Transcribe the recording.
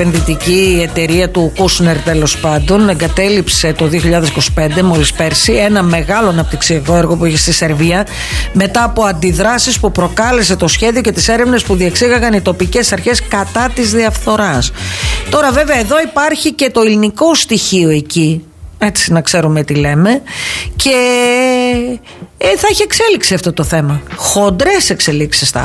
επενδυτική εταιρεία του Κούσνερ, τέλος πάντων, εγκατέλειψε το 2025, μόλις πέρσι, ένα μεγάλο αναπτυξιακό έργο που είχε στη Σερβία, μετά από αντιδράσεις που προκάλεσε το σχέδιο και τις έρευνες που διεξήγαγαν οι τοπικές αρχές κατά της διαφθοράς. Τώρα βέβαια εδώ υπάρχει και το ελληνικό στοιχείο εκεί, έτσι να ξέρουμε τι λέμε, και θα έχει εξέλιξη αυτό το θέμα, χοντρές εξελίξεις.